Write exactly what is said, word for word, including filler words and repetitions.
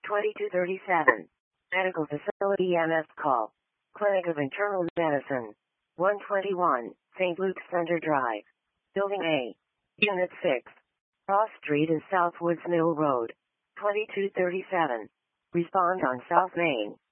twenty-two thirty-seven. Medical Facility M S Call. Clinic of Internal Medicine. one twenty-one, Saint Luke's Center Drive. Building A. Unit six. Cross Street and Southwoods Mill Road. twenty-two thirty-seven. Respond on South Main.